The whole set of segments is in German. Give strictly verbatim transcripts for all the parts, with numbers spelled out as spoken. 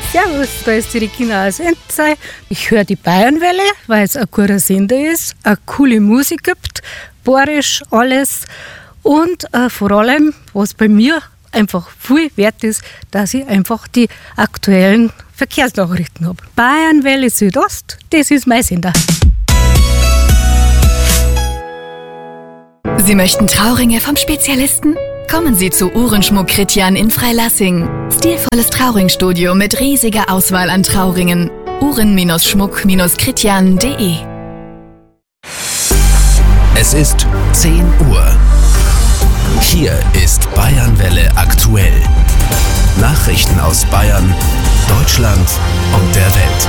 Servus, da ist die Regina aus Entzey. Ich höre die Bayernwelle, weil es ein guter Sender ist, eine coole Musik gibt, bayerisch alles und äh, vor allem, was bei mir einfach viel wert ist, dass ich einfach die aktuellen Verkehrsnachrichten habe. Bayernwelle Südost, das ist mein Sender. Sie möchten Trauringe vom Spezialisten? Kommen Sie zu Uhrenschmuck Kritjan in Freilassing. Stilvolles Trauringstudio mit riesiger Auswahl an Trauringen. uhren-schmuck kritjan punkt de. Es ist zehn Uhr. Hier ist Bayernwelle aktuell. Nachrichten aus Bayern, Deutschland und der Welt.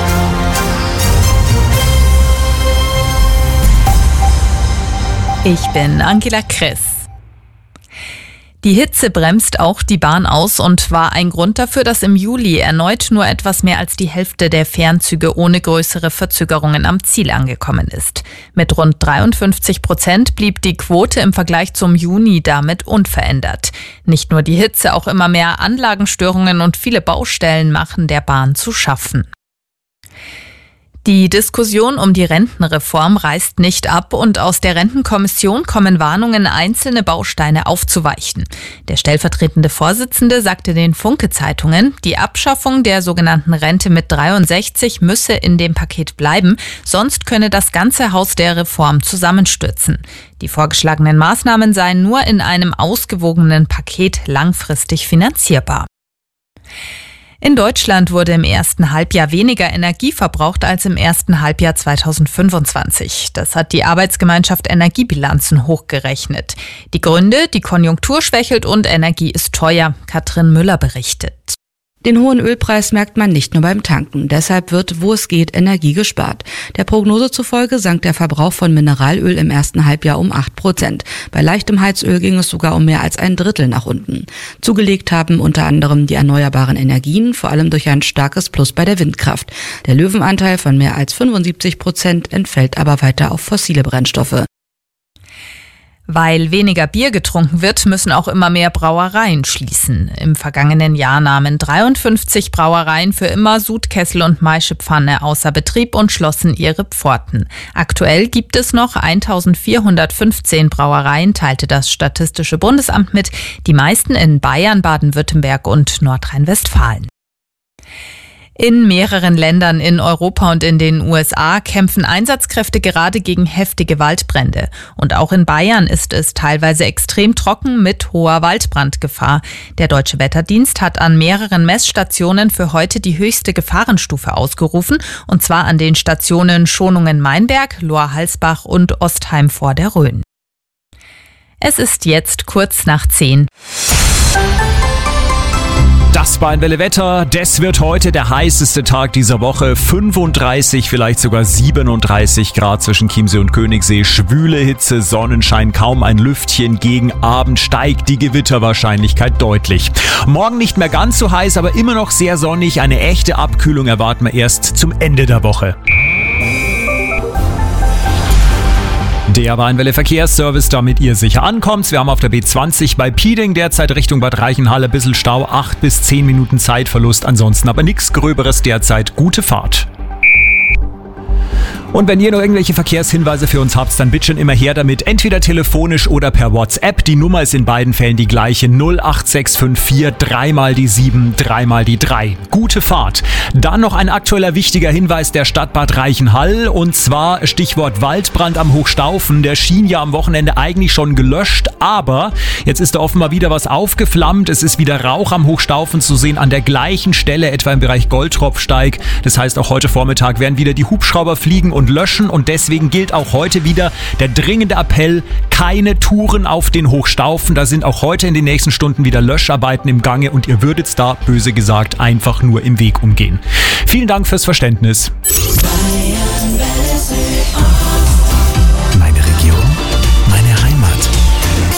Ich bin Angela Kress. Die Hitze bremst auch die Bahn aus und war ein Grund dafür, dass im Juli erneut nur etwas mehr als die Hälfte der Fernzüge ohne größere Verzögerungen am Ziel angekommen ist. Mit rund dreiundfünfzig Prozent blieb die Quote im Vergleich zum Juni damit unverändert. Nicht nur die Hitze, auch immer mehr Anlagenstörungen und viele Baustellen machen der Bahn zu schaffen. Die Diskussion um die Rentenreform reißt nicht ab und aus der Rentenkommission kommen Warnungen, einzelne Bausteine aufzuweichen. Der stellvertretende Vorsitzende sagte den Funke-Zeitungen, die Abschaffung der sogenannten Rente mit dreiundsechzig müsse in dem Paket bleiben, sonst könne das ganze Haus der Reform zusammenstürzen. Die vorgeschlagenen Maßnahmen seien nur in einem ausgewogenen Paket langfristig finanzierbar. In Deutschland wurde im ersten Halbjahr weniger Energie verbraucht als im ersten Halbjahr zweitausendfünfundzwanzig. Das hat die Arbeitsgemeinschaft Energiebilanzen hochgerechnet. Die Gründe, die Konjunktur schwächelt und Energie ist teuer. Katrin Müller berichtet. Den hohen Ölpreis merkt man nicht nur beim Tanken. Deshalb wird, wo es geht, Energie gespart. Der Prognose zufolge sank der Verbrauch von Mineralöl im ersten Halbjahr um acht Prozent. Bei leichtem Heizöl ging es sogar um mehr als ein Drittel nach unten. Zugelegt haben unter anderem die erneuerbaren Energien, vor allem durch ein starkes Plus bei der Windkraft. Der Löwenanteil von mehr als fünfundsiebzig Prozent entfällt aber weiter auf fossile Brennstoffe. Weil weniger Bier getrunken wird, müssen auch immer mehr Brauereien schließen. Im vergangenen Jahr nahmen dreiundfünfzig Brauereien für immer Sud, Kessel und Maischepfanne außer Betrieb und schlossen ihre Pforten. Aktuell gibt es noch eintausendvierhundertfünfzehn Brauereien, teilte das Statistische Bundesamt mit, die meisten in Bayern, Baden-Württemberg und Nordrhein-Westfalen. In mehreren Ländern in Europa und in den U S A kämpfen Einsatzkräfte gerade gegen heftige Waldbrände. Und auch in Bayern ist es teilweise extrem trocken mit hoher Waldbrandgefahr. Der Deutsche Wetterdienst hat an mehreren Messstationen für heute die höchste Gefahrenstufe ausgerufen, und zwar an den Stationen Schonungen-Meinberg, Lohr-Halsbach und Ostheim vor der Rhön. Es ist jetzt kurz nach zehn. Das Bayernwelle Wetter, das wird heute der heißeste Tag dieser Woche. fünfunddreißig, vielleicht sogar siebenunddreißig Grad zwischen Chiemsee und Königssee. Schwüle Hitze, Sonnenschein, kaum ein Lüftchen. Gegen Abend steigt die Gewitterwahrscheinlichkeit deutlich. Morgen nicht mehr ganz so heiß, aber immer noch sehr sonnig. Eine echte Abkühlung erwarten wir erst zum Ende der Woche. Der Bayernwelle Verkehrsservice, damit ihr sicher ankommt. Wir haben auf der B zwanzig bei Pieding derzeit Richtung Bad Reichenhall ein bisschen Stau, acht bis zehn Minuten Zeitverlust. Ansonsten aber nichts Gröberes derzeit. Gute Fahrt. Und wenn ihr noch irgendwelche Verkehrshinweise für uns habt, dann bitte schon immer her damit, entweder telefonisch oder per WhatsApp. Die Nummer ist in beiden Fällen die gleiche, null acht sechs fünf vier, dreimal die sieben, dreimal die drei. Gute Fahrt. Dann noch ein aktueller wichtiger Hinweis der Stadt Bad Reichenhall, und zwar Stichwort Waldbrand am Hochstaufen. Der schien ja am Wochenende eigentlich schon gelöscht, aber jetzt ist da offenbar wieder was aufgeflammt. Es ist wieder Rauch am Hochstaufen zu sehen, an der gleichen Stelle, etwa im Bereich Goldtropfsteig. Das heißt, auch heute Vormittag werden wieder die Hubschrauber fliegen und löschen, und deswegen gilt auch heute wieder der dringende Appell, keine Touren auf den Hochstaufen. Da sind auch heute in den nächsten Stunden wieder Löscharbeiten im Gange und ihr würdet da, böse gesagt, einfach nur im Weg umgehen. Vielen Dank fürs Verständnis.